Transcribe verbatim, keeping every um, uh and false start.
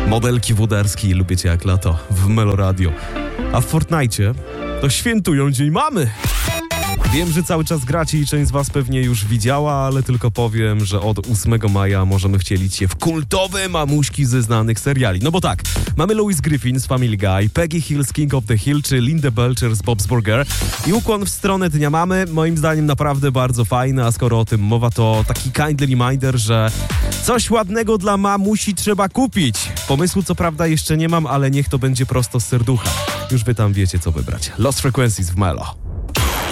Modelki Włodarski, lubię cię jak lato w Melo Radio. A w Fortnite to świętują Dzień Mamy. Wiem, że cały czas gracie i część z was pewnie już widziała, ale tylko powiem, że od ósmego maja możemy wcielić się w kultowe mamuśki ze znanych seriali. No bo tak, mamy Lois Griffin z Family Guy, Peggy Hill z King of the Hill czy Linda Belcher z Bob's Burger. I ukłon w stronę Dnia Mamy, moim zdaniem naprawdę bardzo fajny, a skoro o tym mowa, to taki kindly reminder, że coś ładnego dla mamusi trzeba kupić. Pomysłu co prawda jeszcze nie mam, ale niech to będzie prosto z serducha. Już wy tam wiecie co wybrać. Lost Frequencies w Melo.